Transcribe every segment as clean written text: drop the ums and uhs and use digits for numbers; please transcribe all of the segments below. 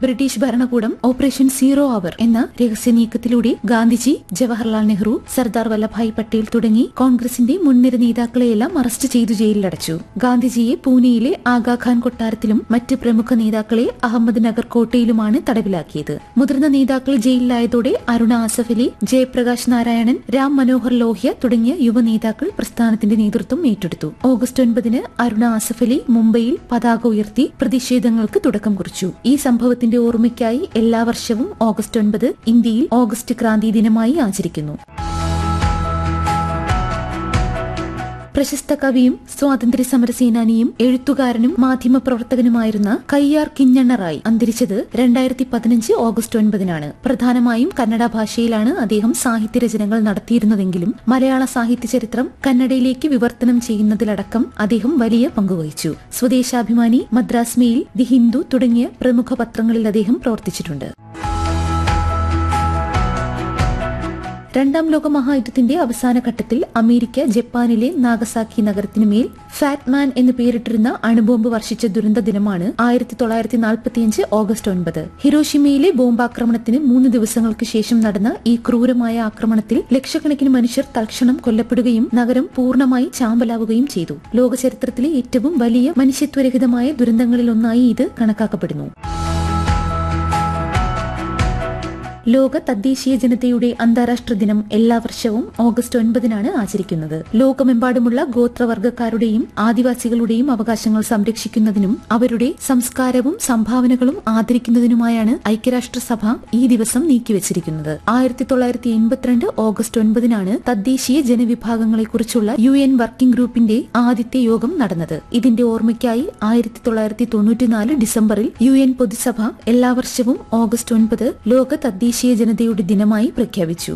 British ഭരണകൂടം operation zero അവർ എന്ന രഹസ്യ നീക്കത്തിലൂടെ ഗാന്ധിജി, ജവഹർലാൽ നെഹ്റു, സർദാർ വല്ലഭായ് പട്ടേൽ തുടങ്ങി കോൺഗ്രസിന്റെ മുൻനിര നേതാക്കളെയെല്ലാം അറസ്റ്റ് ചെയ്തു ജയിലിലടച്ചു. ഗാന്ധിജിയെ പൂനെയിലെ ആഗാഖാൻ കൊട്ടാരത്തിലും മറ്റ് പ്രമുഖ നേതാക്കളെ അഹമ്മദ്നഗർ കോട്ടയിലുമാണ് തടവിലാക്കിയത്. മുതിർന്ന നേതാക്കൾ ജയിലിലായതോടെ അരുണ ആസഫ് അലി, ജയപ്രകാശ് നാരായണൻ, രാം മനോഹർ ലോഹ്യ തുടങ്ങിയ യുവ നേതാക്കൾ പ്രസ്ഥാനത്തിന്റെ നേതൃത്വം ഏറ്റെടുത്തു. ഓഗസ്റ്റ് 9 അരുണ ആസഫ് അലി മുംബൈയിൽ പതാക ഉയർത്തി പ്രതിഷേധങ്ങൾക്ക് തുടക്കം കുറിച്ചു. ഈ സംഭവത്തിന്റെ ഓർമ്മയ്ക്കായി എല്ലാ വർഷവും ഓഗസ്റ്റ് 9 ഇന്ത്യയിൽ ഓഗസ്റ്റ് ക്രാന്തി ദിനമായി ആചരിക്കുന്നു. പ്രശസ്ത കവിയും സ്വാതന്ത്ര്യ സമരസേനാനിയും എഴുത്തുകാരനും മാധ്യമപ്രവർത്തകനുമായിരുന്ന കയ്യാർ കിഞ്ഞണ്ണറായി അന്തരിച്ചത് 2015 ഓഗസ്റ്റ് 9 പ്രധാനമായും കന്നഡ ഭാഷയിലാണ് അദ്ദേഹം സാഹിത്യരചനകൾ നടത്തിയിരുന്നതെങ്കിലും മലയാള സാഹിത്യ ചരിത്രം കന്നഡയിലേക്ക് വിവർത്തനം ചെയ്യുന്നതിലടക്കം അദ്ദേഹം വലിയ പങ്കുവഹിച്ചു. സ്വദേശാഭിമാനി, മദ്രാസ് മെയിൽ, ദി ഹിന്ദു തുടങ്ങിയ പ്രമുഖ പത്രങ്ങളിൽ അദ്ദേഹം പ്രവർത്തിച്ചിട്ടുണ്ട്. രണ്ടാം ലോക മഹായുദ്ധത്തിന്റെ അവസാന ഘട്ടത്തിൽ അമേരിക്ക ജപ്പാനിലെ നാഗസാക്കി നഗരത്തിനുമേൽ ഫാറ്റ്മാൻ എന്ന് പേരിട്ടിരുന്ന അണുബോംബ് വർഷിച്ച ദുരന്ത ദിനമാണ് 1945 ഓഗസ്റ്റ് 9. ഹിരോഷിമയിലെ ബോംബാക്രമണത്തിന് 3 ദിവസങ്ങൾക്ക് ശേഷം നടന്ന ഈ ക്രൂരമായ ആക്രമണത്തിൽ ലക്ഷക്കണക്കിന് മനുഷ്യർ തൽക്ഷണം കൊല്ലപ്പെടുകയും നഗരം പൂർണ്ണമായി ചാമ്പലാവുകയും ചെയ്തു. ലോക ചരിത്രത്തിലെ ഏറ്റവും വലിയ മനുഷ്യത്വരഹിതമായ ദുരന്തങ്ങളിലൊന്നായി ഇത് കണക്കാക്കപ്പെടുന്നു. ലോക തദ്ദേശീയ ജനതയുടെ അന്താരാഷ്ട്ര ദിനം എല്ലാ വർഷവും ഓഗസ്റ്റ് 9 ആചരിക്കുന്നത്. ലോകമെമ്പാടുമുള്ള ഗോത്രവർഗക്കാരുടെയും ആദിവാസികളുടെയും അവകാശങ്ങൾ സംരക്ഷിക്കുന്നതിനും അവരുടെ സംസ്കാരവും സംഭാവനകളും ആദരിക്കുന്നതിനുമായാണ് ഐക്യരാഷ്ട്രസഭ ഈ ദിവസം നീക്കിവച്ചിരിക്കുന്നത്. 1982 ഓഗസ്റ്റ് 9 തദ്ദേശീയ ജനവിഭാഗങ്ങളെക്കുറിച്ചുള്ള UN വർക്കിംഗ് ഗ്രൂപ്പിന്റെ ആദ്യത്തെ യോഗം നടന്നത്. ഇതിന്റെ ഓർമ്മയ്ക്കായി 1994 ഡിസംബറിൽ UN പൊതുസഭ എല്ലാ വർഷവും ഓഗസ്റ്റ് 9 ലോക തദ്ദേശീയ ജനതയുടെ ദിനമായി പ്രഖ്യാപിച്ചു.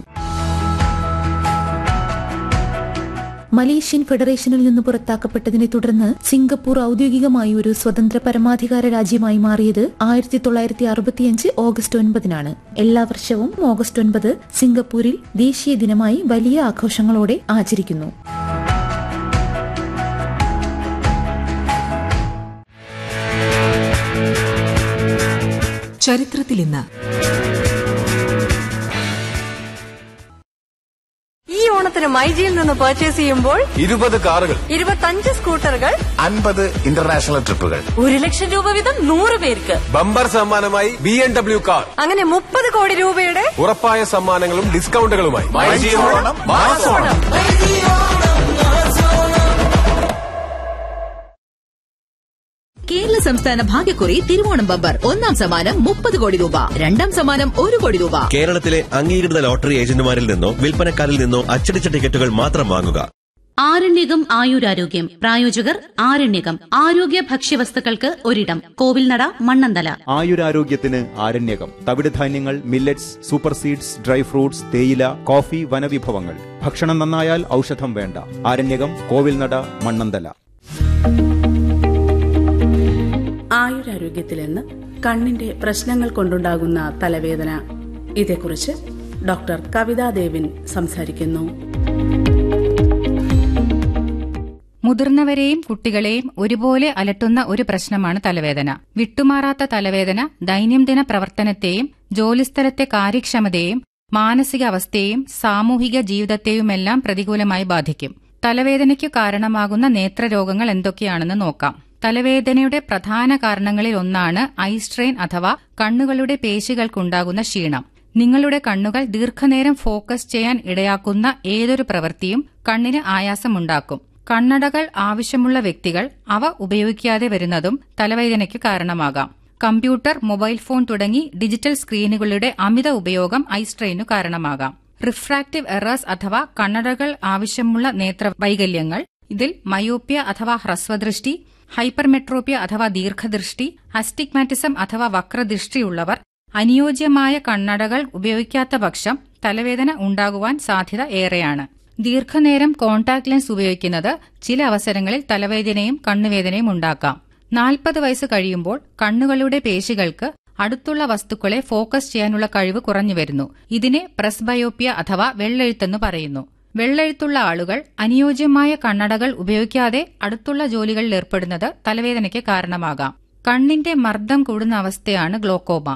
മലേഷ്യൻ ഫെഡറേഷനിൽ നിന്ന് പുറത്താക്കപ്പെട്ടതിനെ തുടർന്ന് സിംഗപ്പൂർ ഔദ്യോഗികമായി ഒരു സ്വതന്ത്ര പരമാധികാര രാജ്യമായി മാറിയത് 1965 ഓഗസ്റ്റ് 9 എല്ലാ വർഷവും ഓഗസ്റ്റ് 9 സിംഗപ്പൂരിൽ ദേശീയ ദിനമായി വലിയ ആഘോഷങ്ങളോടെ ആചരിക്കുന്നു. ചരിത്രത്തിൽ ഇന്ന്. ഈ ഓണത്തിന് മൈജിയിൽ നിന്ന് പർച്ചേസ് ചെയ്യുമ്പോൾ 20 കാറുകൾ, 25 സ്കൂട്ടറുകൾ, 50 ഇന്റർനാഷണൽ ട്രിപ്പുകൾ, 1 ലക്ഷം രൂപ വീതം 100 പേർക്ക് ബമ്പർ സമ്മാനമായി BMW കാർ, അങ്ങനെ 30 കോടി രൂപയുടെ ഉറപ്പായ സമ്മാനങ്ങളും ഡിസ്കൗണ്ടുകളുമായി. കേരള സംസ്ഥാന ഭാഗ്യക്കുറി തിരുവോണം ബമ്പർ. 1ാം സമ്മാനം 30 കോടി രൂപ, 2ാം സമ്മാനം 1 കോടി രൂപ. കേരളത്തിലെ അംഗീകൃത ലോട്ടറി ഏജന്റുമാരിൽ നിന്നോ വിൽപ്പനക്കാരിൽ നിന്നോ അച്ചടിച്ച ടിക്കറ്റുകൾ മാത്രം വാങ്ങുക. ആരണ്യകം ആയുരാരോഗ്യം. പ്രായോജകർ ആരണ്യകം. ആരോഗ്യ ഭക്ഷ്യവസ്തുക്കൾക്ക് ഒരിടം. Kovilnada, Mannanthala. ആയുരാരോഗ്യത്തിന് Aryanayakam. തവിടുധാന്യങ്ങൾ, millets, super seeds, dry fruits, തേയില, കോഫി, വനവിഭവങ്ങൾ. ഭക്ഷണം നന്നായാൽ ഔഷധം വേണ്ട. ആരണ്യകം, കോവിൽനട, മണ്ണന്തല. ആയുരാരോഗ്യത്തിൽ നിന്ന് കണ്ണിന്റെ പ്രശ്നങ്ങൾ കൊണ്ടുണ്ടാകുന്ന തലവേദന, ഇതേക്കുറിച്ച് ഡോക്ടർ കവിതാ ദേവിൻ സംസാരിക്കുന്നു. മുതിർന്നവരെയും കുട്ടികളെയും ഒരുപോലെ അലട്ടുന്ന ഒരു പ്രശ്നമാണ് തലവേദന. വിട്ടുമാറാത്ത തലവേദന ദൈനംദിന പ്രവർത്തനത്തെയും ജോലിസ്ഥലത്തെ കാര്യക്ഷമതയെയും മാനസികാവസ്ഥയെയും സാമൂഹിക ജീവിതത്തെയുമെല്ലാം പ്രതികൂലമായി ബാധിക്കും. തലവേദനയ്ക്കു കാരണമാകുന്ന നേത്രരോഗങ്ങൾ എന്തൊക്കെയാണെന്ന് നോക്കാം. തലവേദനയുടെ പ്രധാന കാരണങ്ങളിൽ ഒന്നാണ് ഐ സ്ട്രെയിൻ അഥവാ കണ്ണുകളുടെ പേശികൾക്കുണ്ടാകുന്ന ക്ഷീണം. നിങ്ങളുടെ കണ്ണുകൾ ദീർഘനേരം ഫോക്കസ് ചെയ്യാൻ ഇടയാക്കുന്ന ഏതൊരു പ്രവൃത്തിയും കണ്ണിന് ആയാസമുണ്ടാക്കും. കണ്ണടകൾ ആവശ്യമുള്ള വ്യക്തികൾ അവ ഉപയോഗിക്കാതെ വരുന്നതും തലവേദനയ്ക്ക് കാരണമാകാം. കമ്പ്യൂട്ടർ, മൊബൈൽ ഫോൺ തുടങ്ങി ഡിജിറ്റൽ സ്ക്രീനുകളുടെ അമിത ഉപയോഗം ഐ സ്ട്രെയിനു കാരണമാകാം. റിഫ്രാക്റ്റീവ് എറേഴ്സ് അഥവാ കണ്ണടകൾ ആവശ്യമുള്ള നേത്രവൈകല്യങ്ങൾ. ഇതിൽ മയോപ്യ അഥവാ ഹ്രസ്വദൃഷ്ടി, ഹൈപ്പർമെട്രോപ്യ അഥവാ ദീർഘദൃഷ്ടി, അസ്റ്റിഗ്മാറ്റിസം അഥവാ വക്രദൃഷ്ടിയുള്ളവർ അനുയോജ്യമായ കണ്ണടകൾ ഉപയോഗിക്കാത്ത പക്ഷം തലവേദന ഉണ്ടാകുവാൻ സാധ്യത ഏറെയാണ്. ദീർഘനേരം കോൺടാക്ട് ലെൻസ് ഉപയോഗിക്കുന്നത് ചില അവസരങ്ങളിൽ തലവേദനയും കണ്ണുവേദനയും ഉണ്ടാക്കാം. 40 വയസ്സ് കഴിയുമ്പോൾ കണ്ണുകളുടെ പേശികൾക്ക് അടുത്തുള്ള വസ്തുക്കളെ ഫോക്കസ് ചെയ്യാനുള്ള കഴിവ് കുറഞ്ഞുവരുന്നു. ഇതിനെ പ്രസ്ബയോപ്യ അഥവാ വെള്ളെഴുത്തെന്ന് പറയുന്നു. വെള്ളെഴുത്തുള്ള ആളുകൾ അനുയോജ്യമായ കണ്ണടകൾ ഉപയോഗിക്കാതെ അടുത്തുള്ള ജോലികളിൽ ഏർപ്പെടുന്നത് തലവേദനയ്ക്ക് കാരണമാകാം. കണ്ണിന്റെ മർദ്ദം കൂടുന്ന അവസ്ഥയാണ് ഗ്ലോക്കോമ.